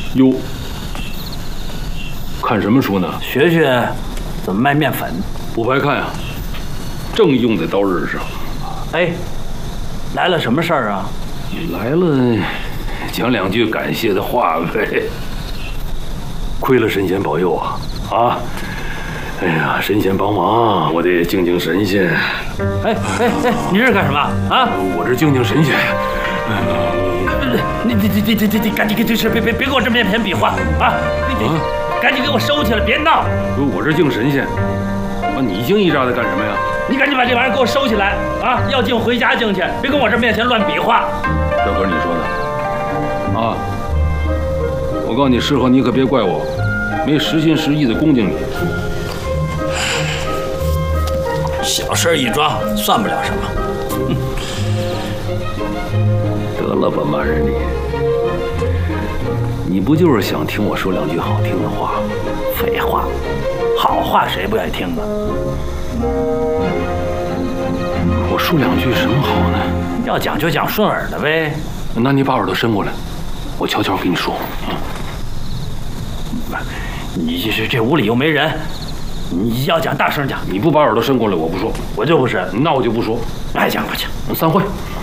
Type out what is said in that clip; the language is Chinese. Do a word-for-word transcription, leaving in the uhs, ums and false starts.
哟，看什么书呢？ 学学怎么卖面粉。 不白看呀，正用在刀刃上。 哎，来了什么事儿啊？ 来了，讲两句感谢的话呗。亏了神仙保佑啊啊！哎呀，神仙帮忙，我得敬敬神仙。 哎哎哎，你这是干什么啊？ 我这敬敬神仙。 你你你你你你赶紧给这事别别别给我这面前比划啊！你你赶紧给我收起来，别闹！ 我这敬神仙，啊，你敬一扎的干什么呀？ 你赶紧把这玩意儿给我收起来啊！要敬回家敬去，别跟我这面前乱比划。 这可是你说的啊！我告诉你，事后你可别怪我，没实心实意的恭敬你。 小事一桩，算不了什么。 得了吧，马人礼，你不就是想听我说两句好听的话吗？ 废话，好话谁不爱听啊？ 我说两句什么好呢？ 要讲就讲顺耳的呗。 那你把耳朵伸过来，我悄悄跟你说。嗯， 你这这屋里又没人，你要讲大声讲。 你不把耳朵伸过来，我不说。 我就不伸， 那我就不说。 爱讲不讲， 散会。